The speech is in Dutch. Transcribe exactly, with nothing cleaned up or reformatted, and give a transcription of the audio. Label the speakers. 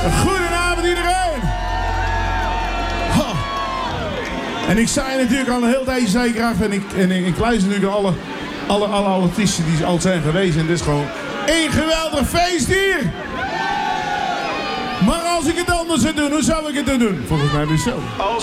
Speaker 1: Goedenavond iedereen. Ha. En ik zei natuurlijk al een heel tijdje zeker af. En ik, en ik, ik luister natuurlijk alle, alle, alle artiesten die al zijn geweest. En dit is gewoon één geweldig feest hier. Maar als ik het anders zou doen, hoe zou ik het dan doen? Volgens mij dus zo.